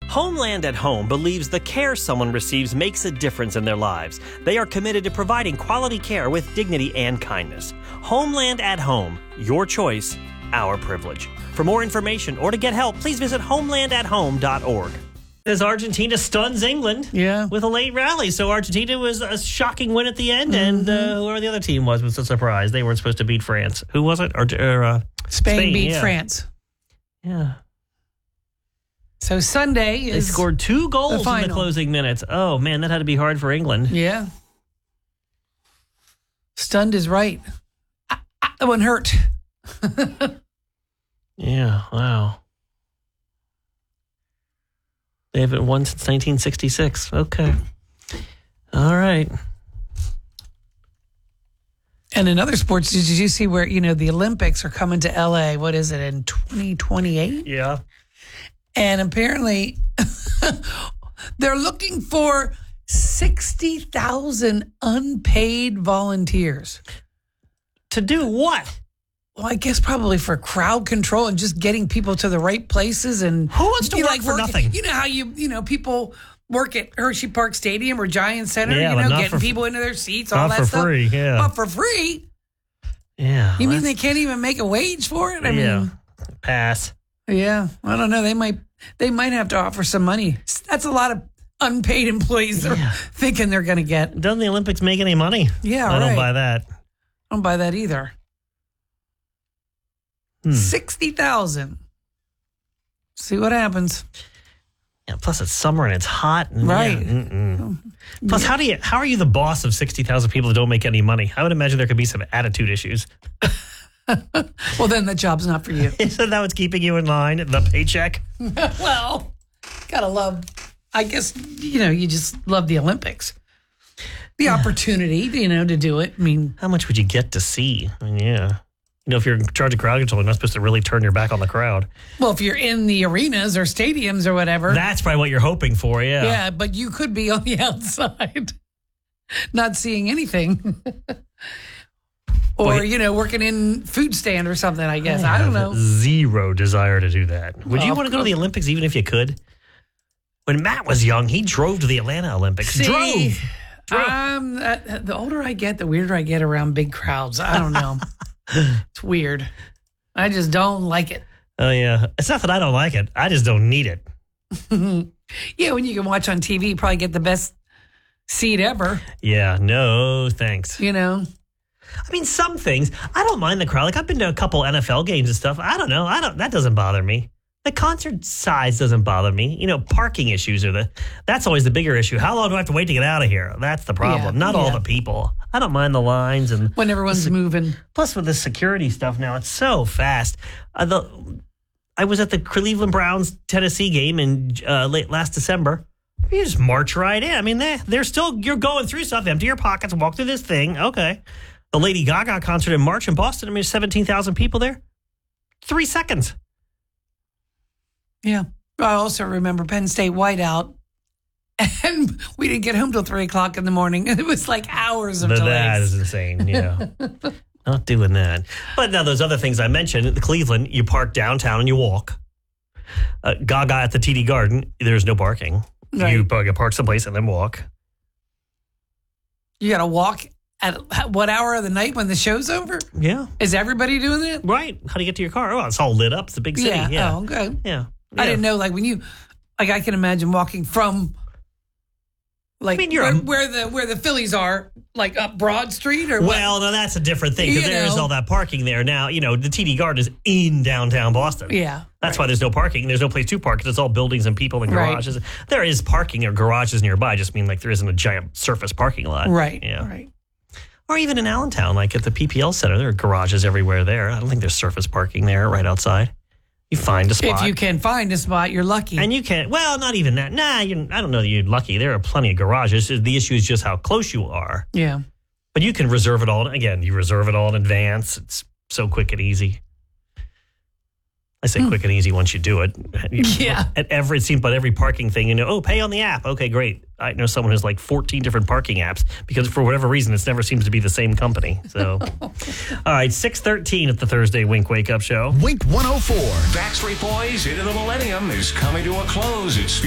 Homeland at Home believes the care someone receives makes a difference in their lives. They are committed to providing quality care with dignity and kindness. Homeland at Home. Your choice, our privilege. For more information or to get help, please visit homelandathome.org. As Argentina stuns England with a late rally. So Argentina was a shocking win at the end, and whoever the other team was a surprise. They weren't supposed to beat France. Who was it? Spain beat France. Yeah. So Sunday is They scored 2 goals the in the closing minutes. Oh, man, that had to be hard for England. Yeah. Stunned is right. That one hurt. Yeah, wow. They haven't won since 1966. Okay. All right. And in other sports, did you see where, the Olympics are coming to LA? What is it, in 2028? Yeah. And apparently they're looking for 60,000 unpaid volunteers. To do what? Well, I guess probably for crowd control and just getting people to the right places. And who wants to work for nothing? You know how people work at Hershey Park Stadium or Giant Center, getting people into their seats, all that stuff. Not for free, yeah. But for free? Yeah. You mean they can't even make a wage for it? I mean, pass. Yeah, I don't know. They might have to offer some money. That's a lot of unpaid employees they're thinking they're going to get. Doesn't the Olympics make any money? Yeah, I don't buy that. I don't buy that either. 60,000. See what happens. Yeah, plus it's summer and it's hot. And right. Plus, how are you the boss of 60,000 people that don't make any money? I would imagine there could be some attitude issues. Well, then the job's not for you. Isn't that what's keeping you in line? The paycheck? Well, gotta love, I guess, you just love the Olympics. The opportunity, to do it. I mean, how much would you get to see? I mean, if you're in charge of crowd control, you're not supposed to really turn your back on the crowd. Well, if you're in the arenas or stadiums or whatever. That's probably what you're hoping for, yeah. Yeah, but you could be on the outside, not seeing anything. Or, working in food stand or something, I guess. I don't know. Zero desire to do that. Would you want to go to the Olympics even if you could? When Matt was young, he drove to the Atlanta Olympics. Drove. The older I get, the weirder I get around big crowds. I don't know. It's weird. I just don't like it. Oh, yeah. It's not that I don't like it. I just don't need it. Yeah, when you can watch on TV, you probably get the best seat ever. Yeah, no thanks. I mean, some things, I don't mind the crowd. Like, I've been to a couple NFL games and stuff. I don't know. That doesn't bother me. The concert size doesn't bother me. Parking issues that's always the bigger issue. How long do I have to wait to get out of here? That's the problem. Not all the people. I don't mind the lines and when everyone's moving. Plus, with the security stuff now, it's so fast. I was at the Cleveland Browns Tennessee game in late last December. You just march right in. I mean, they're still, you're going through stuff. Empty your pockets, walk through this thing. Okay. The Lady Gaga concert in March in Boston, I mean, 17,000 people there. 3 seconds. Yeah. I also remember Penn State whiteout, and we didn't get home till 3 o'clock in the morning. It was like hours of delays. That is insane, yeah. Not doing that. But now those other things I mentioned, the Cleveland, you park downtown and you walk. Gaga at the TD Garden, there's no parking. Right. You park someplace and then walk. You got to walk at what hour of the night when the show's over? Yeah. Is everybody doing that? Right. How do you get to your car? Oh, it's all lit up. It's a big city. Yeah. Oh, okay. Yeah. I didn't know, when you, I can imagine walking from, where the Phillies are, up Broad Street or what? Well, no, that's a different thing because there's all that parking there. Now, the TD Garden is in downtown Boston. Yeah. That's why there's no parking. There's no place to park because it's all buildings and people and garages. Right. There is parking or garages nearby. I just mean there isn't a giant surface parking lot. Right. Yeah. Right. Or even in Allentown, at the PPL Center, there are garages everywhere there. I don't think there's surface parking there right outside. You find a spot. If you can find a spot, you're lucky. And you can't, not even that. Nah, I don't know that you're lucky. There are plenty of garages. The issue is just how close you are. Yeah. But you can reserve it all. Again, you reserve it all in advance. It's so quick and easy. I say quick and easy once you do it. Yeah. It seems like every parking thing, pay on the app. Okay, great. I know someone who's 14 different parking apps because for whatever reason, it never seems to be the same company. So, all right, 6:13 at the Thursday Wink Wake Up Show. Wink 104. Backstreet Boys Into the Millennium is coming to a close. It's